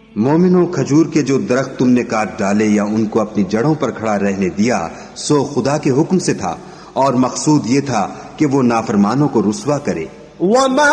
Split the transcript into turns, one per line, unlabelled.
मोमिनो, खजूर के जो दरख्त तुमने काट डाले या उनको अपनी जड़ों पर खड़ा रहने दिया, सो खुदा के हुक्म से था और मकसूद ये था कि वो नाफरमानों को रुस्वा करे।